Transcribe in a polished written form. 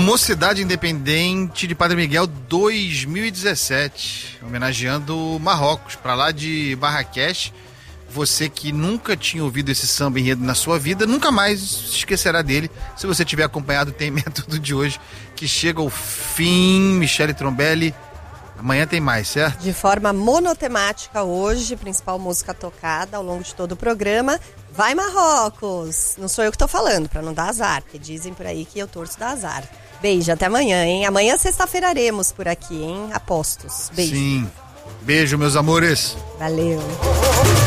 Mocidade Independente de Padre Miguel 2017, homenageando Marrocos, para lá de Marrakech. Você que nunca tinha ouvido esse samba enredo na sua vida, nunca mais se esquecerá dele, se você tiver acompanhado o Tem Método de hoje, que chega ao fim. Michele Trombelli, amanhã tem mais, certo? De forma monotemática hoje, principal música tocada ao longo de todo o programa. Vai Marrocos! Não sou eu que tô falando, pra não dar azar, porque dizem por aí que eu torço dar azar. Beijo, até amanhã, hein? Amanhã sexta-feiraremos por aqui, hein? Apostos. Beijo. Sim. Beijo, meus amores. Valeu.